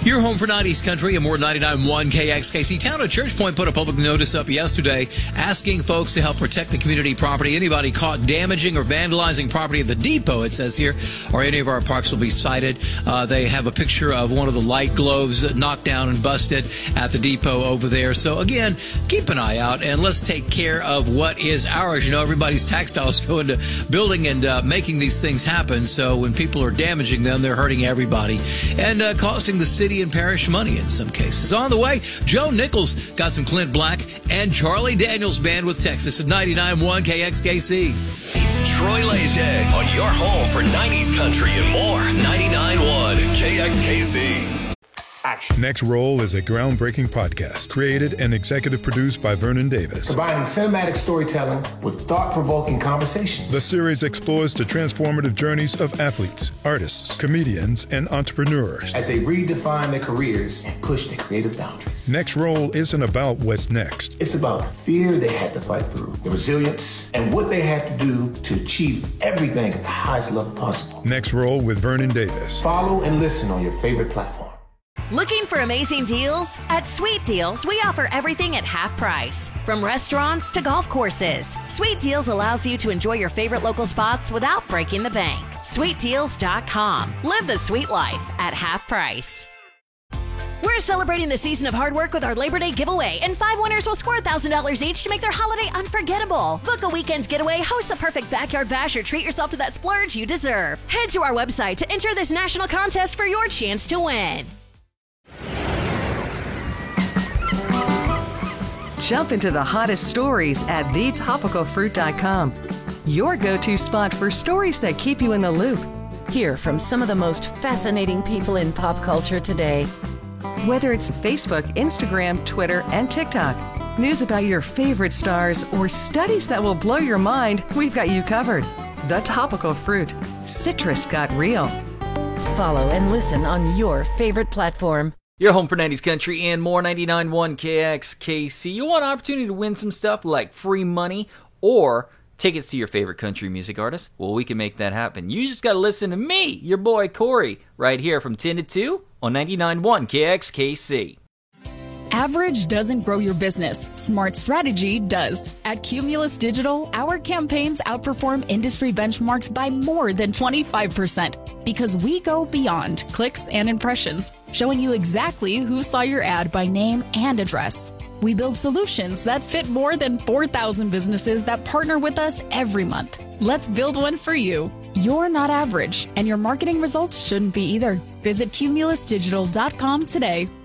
Your home for 90s country and more 99.1 KXKC. Town of Church Point put a public notice up yesterday asking folks to help protect the community property. Anybody caught damaging or vandalizing property at the depot, it says here, or any of our parks will be cited. They have a picture of one of the light globes knocked down and busted at the depot over there. So again, keep an eye out and let's take care of what is ours. You know, everybody's tax dollars go into building and making these things happen. So when people are damaging them, they're hurting everybody and costing the city and parish money in some cases. On the way, Joe Nichols got some Clint Black and Charlie Daniels Band with Texas at 99.1 KXKC. It's Troy Leger on your home for 90s country and more. 99.1 KXKC. Action. Next Roll is a groundbreaking podcast created and executive produced by Vernon Davis. Combining cinematic storytelling with thought-provoking conversations. The series explores the transformative journeys of athletes, artists, comedians, and entrepreneurs as they redefine their careers and push their creative boundaries. Next Roll isn't about what's next. It's about the fear they had to fight through, the resilience, and what they had to do to achieve everything at the highest level possible. Next Roll with Vernon Davis. Follow and listen on your favorite platform. Looking for amazing deals? At Sweet Deals, we offer everything at half price. From restaurants to golf courses, Sweet Deals allows you to enjoy your favorite local spots without breaking the bank. SweetDeals.com. Live the sweet life at half price. We're celebrating the season of hard work with our Labor Day giveaway, and 5 winners will score $1,000 each to make their holiday unforgettable. Book a weekend getaway, host the perfect backyard bash, or treat yourself to that splurge you deserve. Head to our website to enter this national contest for your chance to win. Jump into the hottest stories at thetopicalfruit.com. Your go-to spot for stories that keep you in the loop. Hear from some of the most fascinating people in pop culture today. Whether it's Facebook, Instagram, Twitter, and TikTok, news about your favorite stars, or studies that will blow your mind, we've got you covered. The Topical Fruit. Citrus got real. Follow and listen on your favorite platform. Your home for 90s country and more. 99.1 KXKC. You want an opportunity to win some stuff like free money or tickets to your favorite country music artist? Well, we can make that happen. You just got to listen to me, your boy Corey, right here from 10 to 2 on 99.1 KXKC. Average doesn't grow your business. Smart strategy does. At Cumulus Digital, our campaigns outperform industry benchmarks by more than 25% because we go beyond clicks and impressions, showing you exactly who saw your ad by name and address. We build solutions that fit more than 4,000 businesses that partner with us every month. Let's build one for you. You're not average, and your marketing results shouldn't be either. Visit cumulusdigital.com today.